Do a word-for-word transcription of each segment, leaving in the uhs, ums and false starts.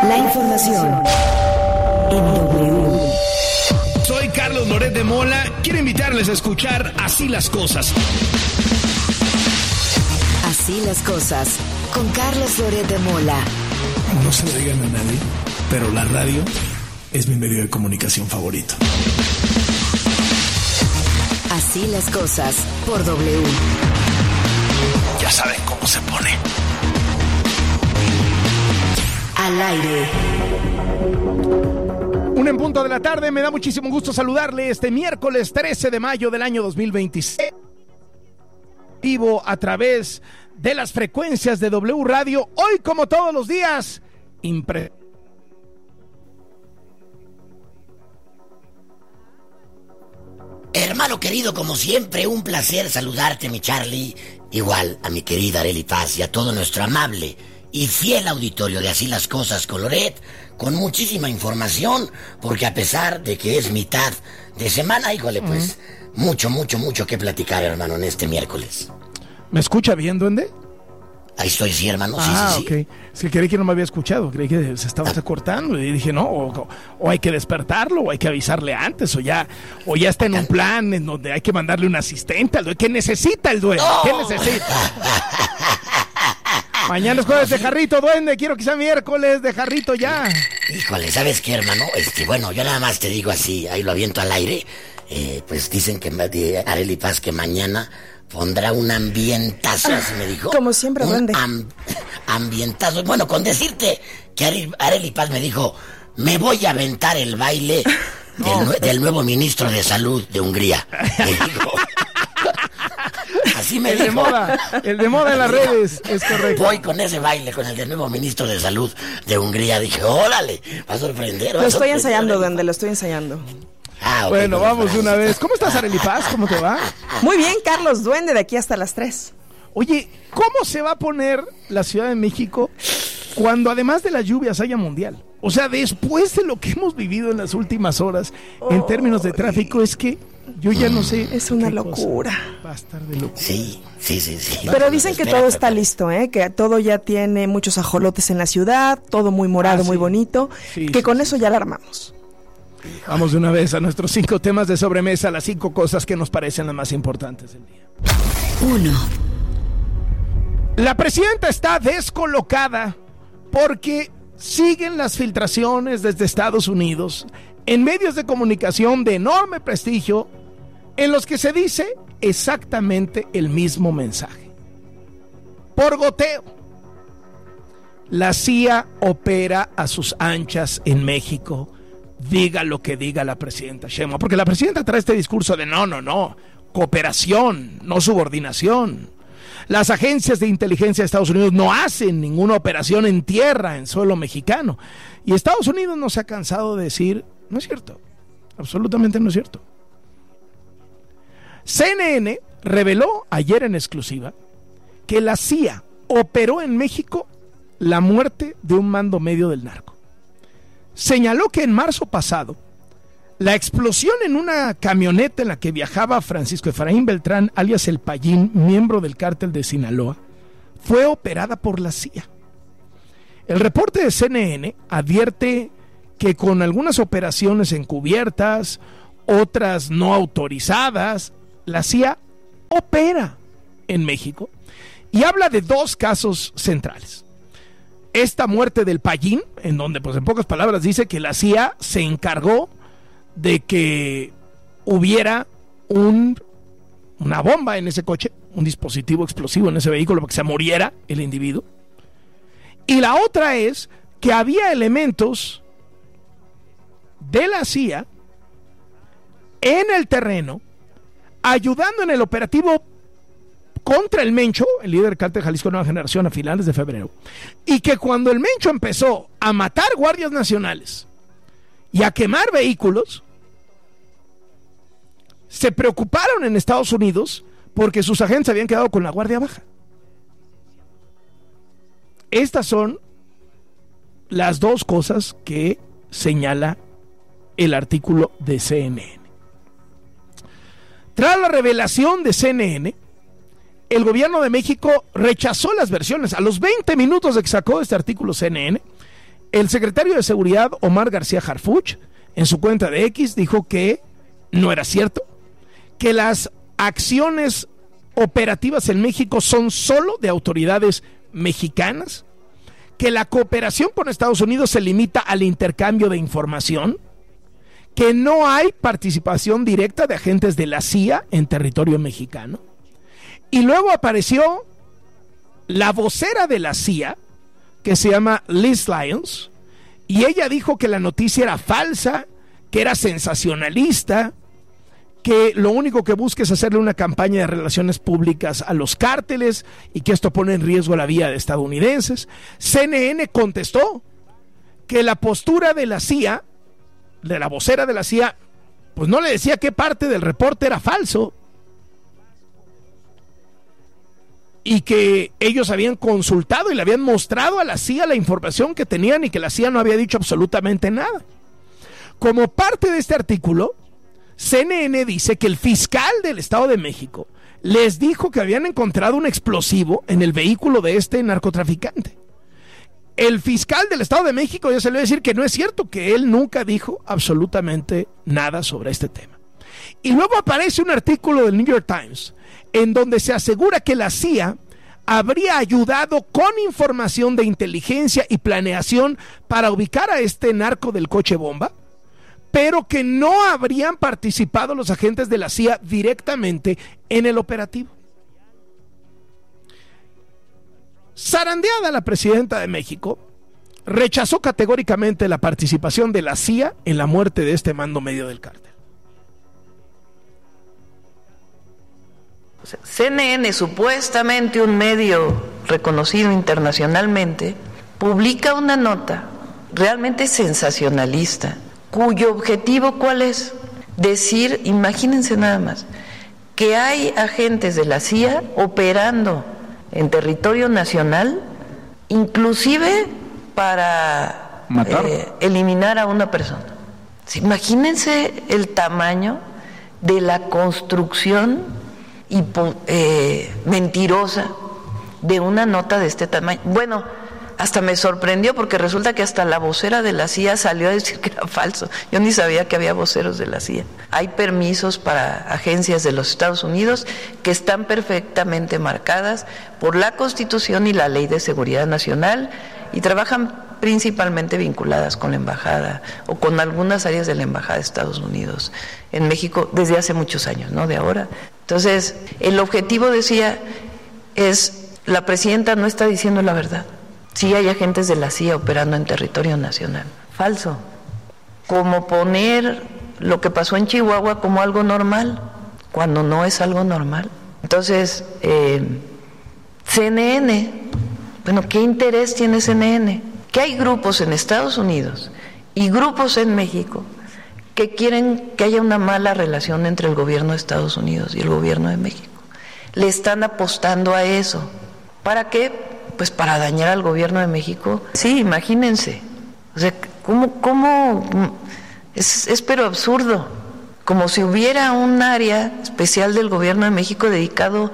La información en W. Soy Carlos Loret de Mola. Quiero invitarles a escuchar Así las Cosas. Así las Cosas, con Carlos Loret de Mola. No se lo digan a nadie, pero la radio es mi medio de comunicación favorito. Así las Cosas, por W. Ya saben cómo se pone. Al aire. Un en punto de la tarde, me da muchísimo gusto saludarle este miércoles trece de mayo del año dos mil veintiséis. Vivo a través de las frecuencias de W Radio. Hoy, como todos los días, impre... Hermano querido, como siempre, un placer saludarte, mi Charlie. Igual a mi querida Arely Paz y a todo nuestro amable y fiel auditorio de Así las Cosas con Loret, con muchísima información, porque a pesar de que es mitad de semana, híjole, pues, uh-huh. mucho, mucho, mucho que platicar, hermano, en este miércoles. ¿Me escucha bien, duende? Ahí estoy, sí, hermano, sí, ah, sí, sí. ok. Es que creí que no me había escuchado, creí que se estaba ah. cortando y dije, no, o, o hay que despertarlo, o hay que avisarle antes, o ya o ya está en un plan en donde hay que mandarle un asistente al duende. ¿Qué necesita el duende? Oh. ¿Qué necesita? Mañana es jueves de jarrito, duende, quiero que sea miércoles de jarrito ya. Híjole, ¿sabes qué, hermano? Este, bueno, yo nada más te digo así, ahí lo aviento al aire. Eh, pues dicen que de Arely Paz que mañana pondrá un ambientazo, así me dijo. Como siempre, duende. Am, ambientazo. Bueno, con decirte que Arely Paz me dijo, me voy a aventar el baile no. del, del nuevo ministro de Salud de Hungría. Me dijo. Así me el dijo. de moda, el de moda en las redes, es correcto. Voy con ese baile, con el del nuevo ministro de Salud de Hungría. Dije, órale, va a sorprender. Va lo a estoy sorprender, ensayando, duende, lo estoy ensayando. Ah, okay, bueno, vamos de una vez. ¿Cómo estás, Arely Paz? ¿Cómo te va? Muy bien, Carlos, duende, de aquí hasta las tres. Oye, ¿cómo se va a poner la Ciudad de México cuando además de las lluvias haya mundial? O sea, después de lo que hemos vivido en las últimas horas oh, en términos de tráfico, es que yo ya no sé. Es una locura. Va a estar de locura. Sí, sí, sí, sí. Pero dicen que todo está listo, ¿eh? Que todo ya tiene muchos ajolotes en la ciudad, todo muy morado, ah, sí. muy bonito, sí, que sí, con sí. eso ya la armamos. Vamos de una vez a nuestros cinco temas de sobremesa, las cinco cosas que nos parecen las más importantes del día. Uno. La presidenta está descolocada porque siguen las filtraciones desde Estados Unidos en medios de comunicación de enorme prestigio en los que se dice exactamente el mismo mensaje. Por goteo. La C I A opera a sus anchas en México. Diga lo que diga la presidenta Sheinbaum, porque la presidenta trae este discurso de no, no, no, cooperación, no subordinación. Las agencias de inteligencia de Estados Unidos no hacen ninguna operación en tierra, en suelo mexicano. Y Estados Unidos no se ha cansado de decir, no es cierto, absolutamente no es cierto. C N N reveló ayer en exclusiva que la C I A operó en México la muerte de un mando medio del narco. Señaló que en marzo pasado, la explosión en una camioneta en la que viajaba Francisco Efraín Beltrán, alias El Payín, miembro del cártel de Sinaloa, fue operada por la C I A. El reporte de C N N advierte que con algunas operaciones encubiertas, otras no autorizadas, la C I A opera en México y habla de dos casos centrales. Esta muerte del Payín, en donde pues en pocas palabras dice que la C I A se encargó de que hubiera un, una bomba en ese coche, un dispositivo explosivo en ese vehículo para que se muriera el individuo. Y la otra es que había elementos de la C I A en el terreno ayudando en el operativo contra el Mencho, el líder del cártel Jalisco Nueva Generación, a finales de febrero, y que cuando el Mencho empezó a matar guardias nacionales y a quemar vehículos, se preocuparon en Estados Unidos porque sus agentes habían quedado con la guardia baja. Estas son las dos cosas que señala el artículo de C N N. Tras la revelación de C N N, el gobierno de México rechazó las versiones. A los veinte minutos de que sacó este artículo C N N, El secretario de Seguridad, Omar García Harfuch, en su cuenta de X, dijo que no era cierto, que las acciones operativas en México son solo de autoridades mexicanas, que la cooperación con Estados Unidos se limita al intercambio de información, que no hay participación directa de agentes de la C I A en territorio mexicano. Y luego apareció la vocera de la C I A, que se llama Liz Lyons, y ella dijo que la noticia era falsa, que era sensacionalista, que lo único que busca es hacerle una campaña de relaciones públicas a los cárteles y que esto pone en riesgo la vida de estadounidenses. C N N contestó que la postura de la C I A, de la vocera de la C I A, pues no le decía qué parte del reporte era falso y que ellos habían consultado y le habían mostrado a la C I A la información que tenían y que la C I A no había dicho absolutamente nada. Como parte de este artículo, C N N dice que el fiscal del Estado de México les dijo que habían encontrado un explosivo en el vehículo de este narcotraficante. El fiscal del Estado de México ya se le va a decir que no es cierto, que él nunca dijo absolutamente nada sobre este tema. Y luego aparece un artículo del New York Times en donde se asegura que la C I A habría ayudado con información de inteligencia y planeación para ubicar a este narco del coche bomba, pero que no habrían participado los agentes de la C I A directamente en el operativo. Zarandeada la presidenta de México, rechazó categóricamente la participación de la C I A en la muerte de este mando medio del cártel. C N N, supuestamente un medio reconocido internacionalmente, publica una nota realmente sensacionalista, cuyo objetivo, ¿cuál es? Decir, imagínense nada más, que hay agentes de la C I A operando en territorio nacional, inclusive para eh, eliminar a una persona. Imagínense el tamaño de la construcción hipo, eh, mentirosa de una nota de este tamaño. Bueno, hasta me sorprendió porque resulta que hasta la vocera de la C I A salió a decir que era falso. Yo ni sabía que había voceros de la C I A. Hay permisos para agencias de los Estados Unidos que están perfectamente marcadas por la Constitución y la Ley de Seguridad Nacional y trabajan principalmente vinculadas con la embajada o con algunas áreas de la embajada de Estados Unidos en México desde hace muchos años, no de ahora. Entonces, el objetivo, decía, es, la presidenta no está diciendo la verdad. Sí hay agentes de la C I A operando en territorio nacional. Falso. Como poner lo que pasó en Chihuahua como algo normal, cuando no es algo normal. Entonces, eh, C N N, bueno, ¿qué interés tiene C N N? Que hay grupos en Estados Unidos y grupos en México que quieren que haya una mala relación entre el gobierno de Estados Unidos y el gobierno de México. Le están apostando a eso. ¿Para qué? Pues para dañar al gobierno de México. Sí, imagínense. O sea, ¿cómo, cómo? Es, es pero absurdo. Como si hubiera un área especial del gobierno de México dedicado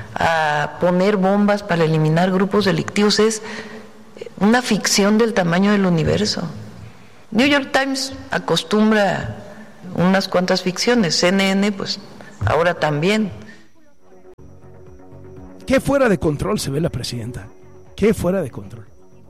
a poner bombas para eliminar grupos delictivos. Es una ficción del tamaño del universo. New York Times acostumbra unas cuantas ficciones. C N N, pues, ahora también. ¿Qué fuera de control se ve la presidenta? ¿Qué fuera de control?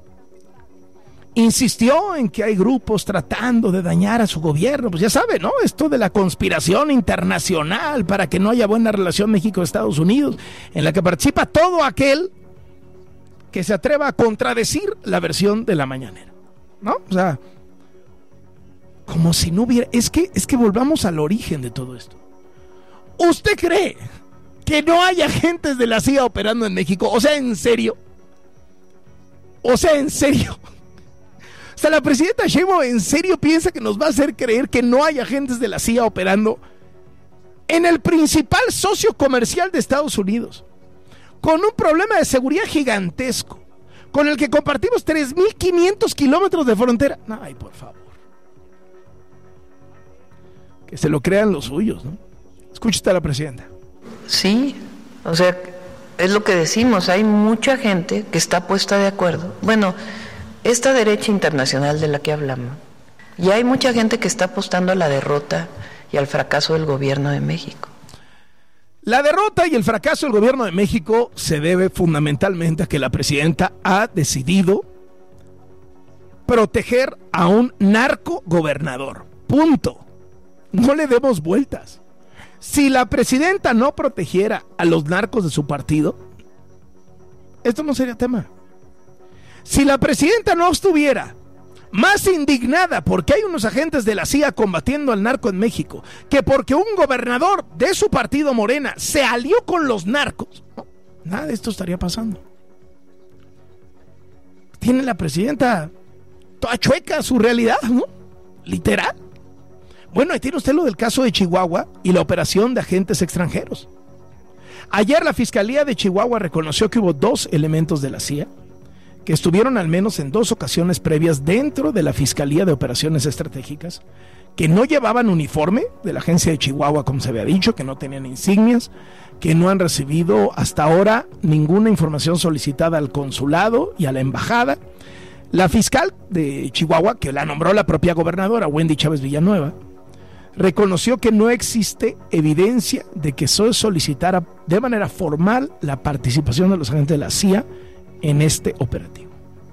Insistió en que hay grupos tratando de dañar a su gobierno. Pues ya sabe, ¿no? Esto de la conspiración internacional para que no haya buena relación México-Estados Unidos, en la que participa todo aquel que se atreva a contradecir la versión de la mañanera, ¿no? O sea, como si no hubiera... Es que, es que volvamos al origen de todo esto. ¿Usted cree que no hay agentes de la C I A operando en México? O sea, ¿en serio? O sea, ¿en serio? O sea, la presidenta Sheinbaum ¿en serio piensa que nos va a hacer creer que no hay agentes de la C I A operando en el principal socio comercial de Estados Unidos, con un problema de seguridad gigantesco, con el que compartimos tres mil quinientos kilómetros de frontera? No, ay, por favor. Que se lo crean los suyos, ¿no? Escúchate a la presidenta. Sí, o sea, es lo que decimos, hay mucha gente que está puesta de acuerdo. Bueno, esta derecha internacional de la que hablamos. Y hay mucha gente que está apostando a la derrota y al fracaso del gobierno de México. La derrota y el fracaso del gobierno de México se debe fundamentalmente a que la presidenta ha decidido proteger a un narco gobernador. Punto. No le demos vueltas. Si la presidenta no protegiera a los narcos de su partido, esto no sería tema. Si la presidenta no estuviera más indignada porque hay unos agentes de la C I A combatiendo al narco en México, que porque un gobernador de su partido Morena se alió con los narcos, no, nada de esto estaría pasando. Tiene la presidenta toda chueca su realidad, ¿no? Literal. Bueno, ahí tiene usted lo del caso de Chihuahua y la operación de agentes extranjeros. Ayer la Fiscalía de Chihuahua reconoció que hubo dos elementos de la C I A que estuvieron al menos en dos ocasiones previas dentro de la Fiscalía de Operaciones Estratégicas, que no llevaban uniforme de la agencia de Chihuahua, como se había dicho, que no tenían insignias, que no han recibido hasta ahora ninguna información solicitada al consulado y a la embajada. La fiscal de Chihuahua, que la nombró la propia gobernadora, Wendy Chávez Villanueva, reconoció que no existe evidencia de que se solicitara de manera formal la participación de los agentes de la C I A en este operativo.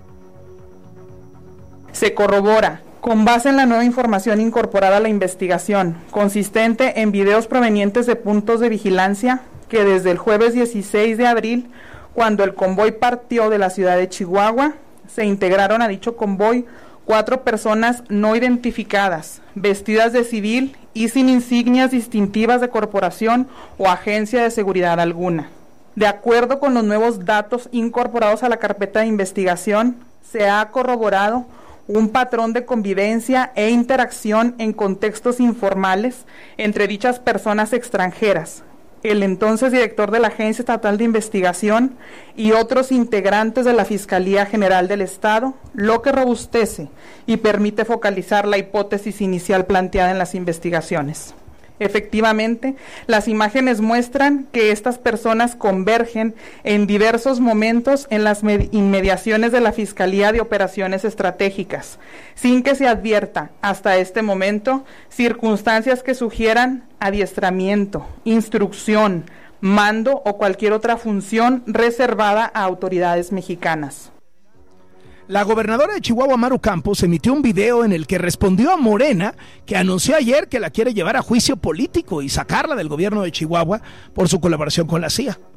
Se corrobora, con base en la nueva información incorporada a la investigación, consistente en videos provenientes de puntos de vigilancia, que desde el jueves dieciséis de abril, cuando el convoy partió de la ciudad de Chihuahua, se integraron a dicho convoy cuatro personas no identificadas, vestidas de civil y sin insignias distintivas de corporación o agencia de seguridad alguna. De acuerdo con los nuevos datos incorporados a la carpeta de investigación, se ha corroborado un patrón de convivencia e interacción en contextos informales entre dichas personas extranjeras, el entonces director de la Agencia Estatal de Investigación y otros integrantes de la Fiscalía General del Estado, lo que robustece y permite focalizar la hipótesis inicial planteada en las investigaciones. Efectivamente, las imágenes muestran que estas personas convergen en diversos momentos en las inmediaciones de la Fiscalía de Operaciones Estratégicas, sin que se advierta hasta este momento circunstancias que sugieran adiestramiento, instrucción, mando o cualquier otra función reservada a autoridades mexicanas. La gobernadora de Chihuahua, Maru Campos, emitió un video en el que respondió a Morena, que anunció ayer que la quiere llevar a juicio político y sacarla del gobierno de Chihuahua por su colaboración con la C I A.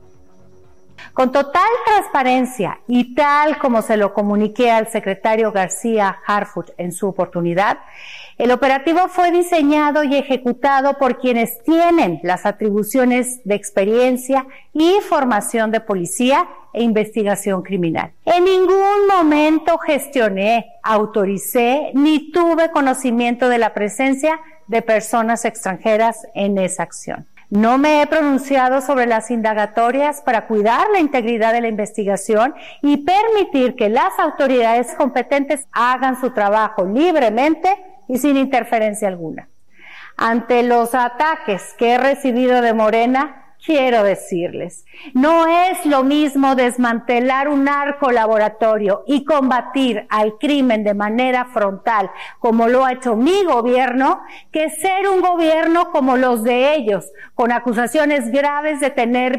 Con total transparencia y tal como se lo comuniqué al secretario García Harfuch en su oportunidad, el operativo fue diseñado y ejecutado por quienes tienen las atribuciones de experiencia y formación de policía e investigación criminal. En ningún momento gestioné, autoricé ni tuve conocimiento de la presencia de personas extranjeras en esa acción. No me he pronunciado sobre las indagatorias para cuidar la integridad de la investigación y permitir que las autoridades competentes hagan su trabajo libremente y sin interferencia alguna. Ante los ataques que he recibido de Morena, quiero decirles, no es lo mismo desmantelar un narcolaboratorio y combatir al crimen de manera frontal, como lo ha hecho mi gobierno, que ser un gobierno como los de ellos, con acusaciones graves de tener